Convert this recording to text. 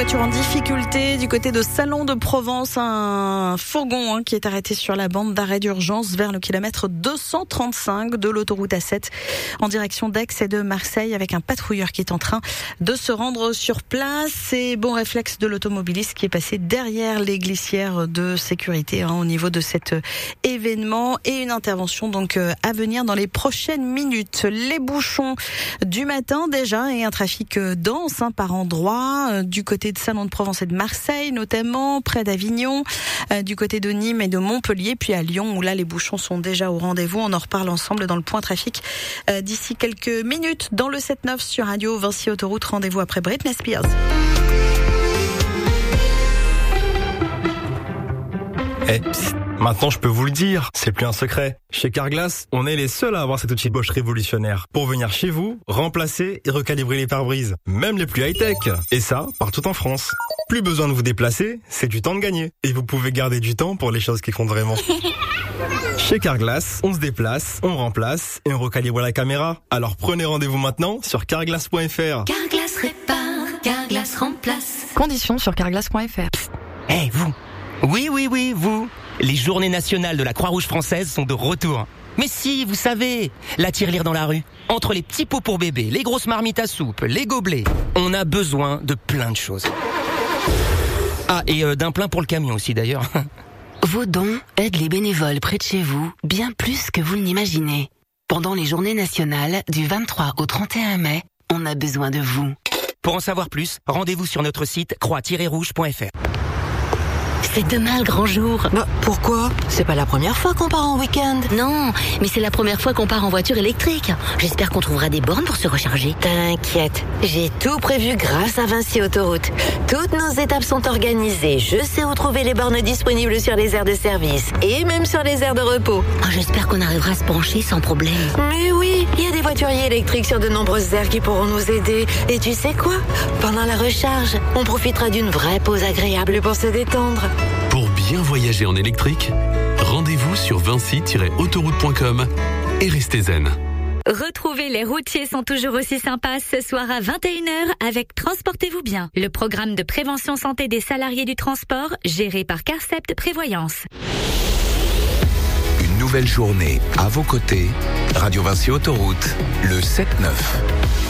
voitures en difficulté du côté de Salon de Provence. Un fourgon qui est arrêté sur la bande d'arrêt d'urgence vers le kilomètre 235 de l'autoroute A7 en direction d'Aix et de Marseille, avec un patrouilleur qui est en train de se rendre sur place. C'est bon réflexe de l'automobiliste qui est passé derrière les glissières de sécurité au niveau de cet événement, et une intervention donc à venir dans les prochaines minutes. Les bouchons du matin déjà, et un trafic dense par endroits du côté de Salon de Provence et de Marseille, notamment près d'Avignon, du côté de Nîmes et de Montpellier, puis à Lyon où là les bouchons sont déjà au rendez-vous. On en reparle ensemble dans le point trafic d'ici quelques minutes dans le 7-9 sur Radio Vinci Autoroute. Rendez-vous après Britney Spears. Psst, maintenant je peux vous le dire, c'est plus un secret. Chez Carglass, on est les seuls à avoir cet outil Bosch révolutionnaire pour venir chez vous, remplacer et recalibrer les pare-brises, même les plus high-tech. Et ça, partout en France. Plus besoin de vous déplacer, c'est du temps de gagner. Et vous pouvez garder du temps pour les choses qui comptent vraiment. Chez Carglass, on se déplace, on remplace et on recalibre la caméra. Alors prenez rendez-vous maintenant sur carglass.fr. Carglass répare, Carglass remplace. Conditions sur carglass.fr. Vous. Oui, vous. Les journées nationales de la Croix-Rouge française sont de retour. Mais si, vous savez, la tirelire dans la rue. Entre les petits pots pour bébé, les grosses marmites à soupe, les gobelets, on a besoin de plein de choses. Ah, et d'un plein pour le camion aussi d'ailleurs. Vos dons aident les bénévoles près de chez vous bien plus que vous ne l'imaginez. Pendant les journées nationales du 23 au 31 mai, on a besoin de vous. Pour en savoir plus, rendez-vous sur notre site croix-rouge.fr. C'est demain le grand jour. Bah, pourquoi ? C'est pas la première fois qu'on part en week-end. Non, mais c'est la première fois qu'on part en voiture électrique. J'espère qu'on trouvera des bornes pour se recharger. T'inquiète, j'ai tout prévu grâce à Vinci Autoroute. Toutes nos étapes sont organisées. Je sais où trouver les bornes disponibles sur les aires de service et même sur les aires de repos. J'espère qu'on arrivera à se brancher sans problème. Mais oui, il y a des voituriers électriques sur de nombreuses aires qui pourront nous aider. Et tu sais quoi ? Pendant la recharge, on profitera d'une vraie pause agréable pour se détendre. Pour bien voyager en électrique, rendez-vous sur vinci-autoroute.com et restez zen. Retrouvez Les routiers sont toujours aussi sympas ce soir à 21h avec Transportez-vous bien, le programme de prévention santé des salariés du transport géré par Carcept Prévoyance. Une nouvelle journée à vos côtés, Radio Vinci Autoroute, le 7-9.